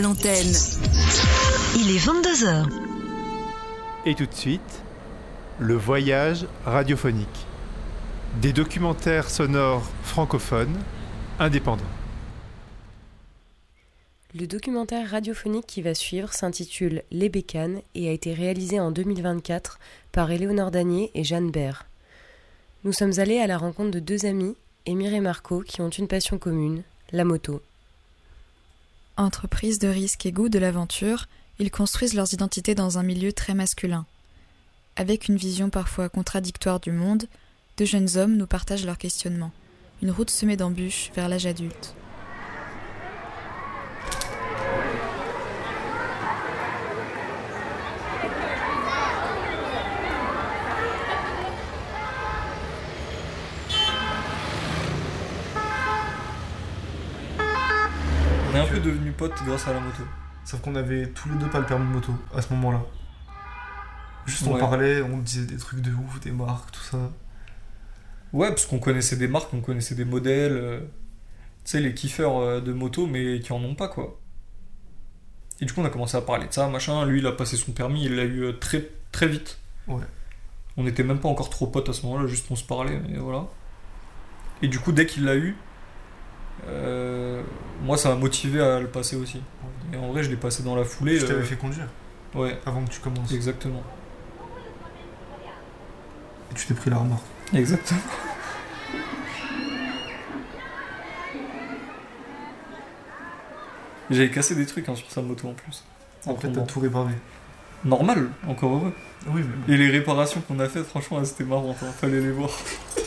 L'antenne. Il est 22h. Et tout de suite, le voyage radiophonique. Des documentaires sonores francophones, indépendants. Le documentaire radiophonique qui va suivre s'intitule Les Bécanes et a été réalisé en 2024 par Éléonore Danier et Jeanne Baird. Nous sommes allés à la rencontre de deux amis, Émir et Marco, qui ont une passion commune, la moto. Entre prise de risque et goût de l'aventure, ils construisent leurs identités dans un milieu très masculin. Avec une vision parfois contradictoire du monde, deux jeunes hommes nous partagent leurs questionnements. Une route semée d'embûches vers l'âge adulte. On est un peu devenus potes grâce à la moto. Sauf qu'on avait tous les deux pas le permis de moto à ce moment-là. Juste on Ouais. parlait, on disait des trucs de ouf, des marques, tout ça. Ouais, parce qu'on connaissait des marques, on connaissait des modèles. Tu sais, les kiffeurs de moto, mais qui en ont pas, quoi. Et du coup, on a commencé à parler de ça, machin. Lui, il a passé son permis, il l'a eu très, très vite. Ouais. On n'était même pas encore trop potes à ce moment-là, juste on se parlait, et voilà. Et du coup, dès qu'il l'a eu, moi, ça m'a motivé à le passer aussi. Et en vrai, je l'ai passé dans la foulée. Je t'avais fait conduire Ouais, avant que tu commences. exactement. Et tu t'es pris la remarque. Exactement. J'avais cassé des trucs sur sa moto en plus. Après t'as tout réparé. Normal, encore heureux. Oui, mais Et les réparations qu'on a faites, franchement, elles, c'était marrant, hein. Fallait les voir.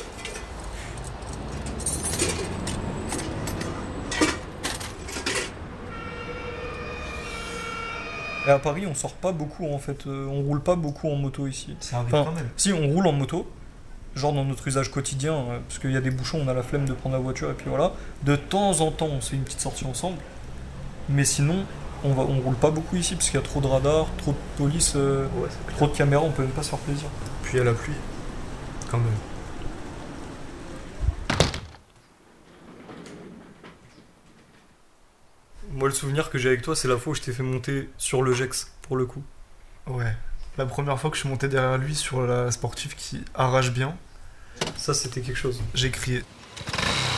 Et à Paris, on sort pas beaucoup en fait, on roule pas beaucoup en moto ici. ça arrive Enfin, quand même. Si, on roule en moto, genre dans notre usage quotidien, parce qu'il y a des bouchons, on a la flemme de prendre la voiture et puis voilà. De temps en temps, on se fait une petite sortie ensemble. Mais sinon, on roule pas beaucoup ici parce qu'il y a trop de radars, trop de police, Ouais, c'est clair. trop de caméras, on peut même pas se faire plaisir. Puis il y a la pluie. Quand même. Moi, le souvenir que j'ai avec toi, c'est la fois où je t'ai fait monter sur le Gex, pour le coup. Ouais. La première fois que je suis monté derrière lui sur la sportive qui arrache bien, Ça, c'était quelque chose. j'ai crié.